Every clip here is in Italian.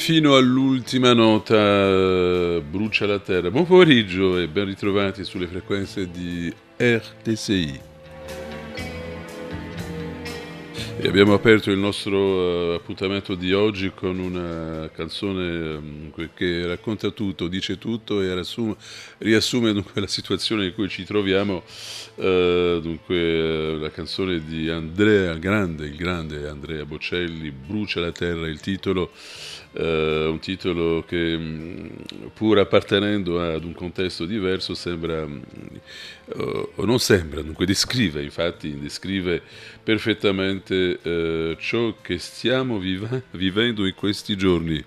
fino all'ultima nota, brucia la terra. Buon pomeriggio e ben ritrovati sulle frequenze di RTCI. E abbiamo aperto il nostro appuntamento di oggi con una canzone che racconta tutto, dice tutto e riassume dunque la situazione in cui ci troviamo. La canzone di Andrea, il grande Andrea Bocelli, Brucia la terra, il titolo. Un titolo che pur appartenendo ad un contesto diverso sembra o non sembra, dunque descrive perfettamente ciò che stiamo vivendo in questi giorni.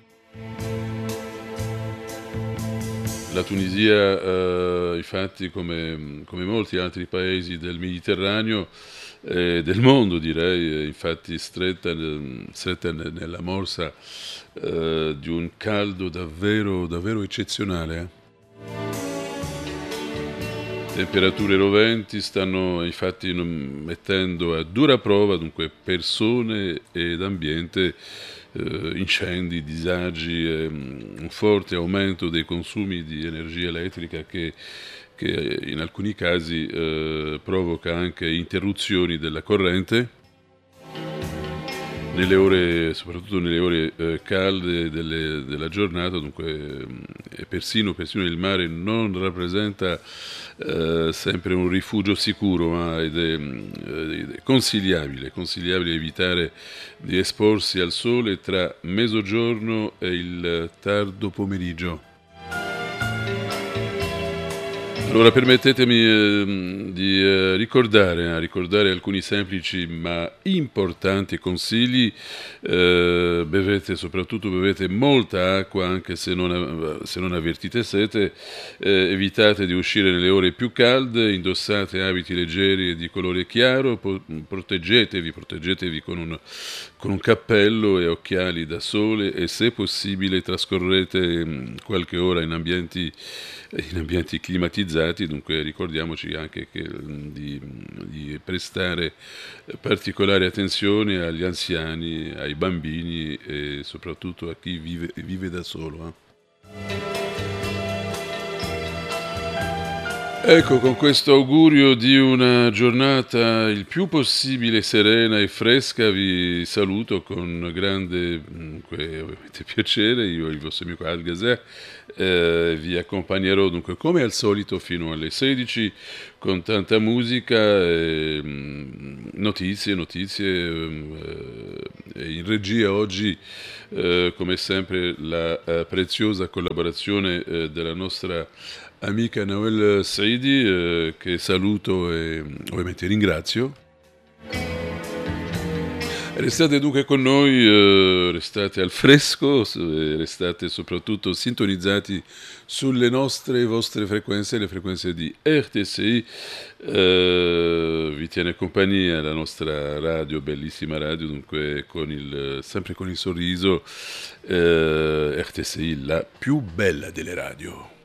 La Tunisia, infatti, come molti altri paesi del Mediterraneo e del mondo, direi, infatti stretta nella morsa di un caldo davvero, davvero eccezionale. Temperature roventi stanno infatti mettendo a dura prova dunque persone ed ambiente, incendi, disagi, un forte aumento dei consumi di energia elettrica che in alcuni casi provoca anche interruzioni della corrente. Soprattutto nelle ore calde della giornata, dunque, e persino il mare non rappresenta sempre un rifugio sicuro, ed è consigliabile evitare di esporsi al sole tra mezzogiorno e il tardo pomeriggio. Allora permettetemi di ricordare alcuni semplici ma importanti consigli. Soprattutto bevete molta acqua anche se non avvertite sete, evitate di uscire nelle ore più calde, indossate abiti leggeri e di colore chiaro, proteggetevi con un cappello e occhiali da sole e se possibile trascorrete qualche ora in ambienti climatizzati, dunque ricordiamoci anche di prestare particolare attenzione agli anziani, ai bambini e soprattutto a chi vive da solo. Ecco, con questo augurio di una giornata il più possibile serena e fresca vi saluto con grande ovviamente piacere, io il vostro amico Algazer, vi accompagnerò dunque come al solito fino alle 16 con tanta musica e notizie, e in regia oggi come sempre la preziosa collaborazione della nostra amica Nawel Saidi, che saluto e ovviamente ringrazio. Restate dunque con noi, restate al fresco, restate soprattutto sintonizzati sulle vostre frequenze, le frequenze di RTCI. Vi tiene compagnia la nostra radio, bellissima radio, dunque sempre con il sorriso, RTCI, la più bella delle radio.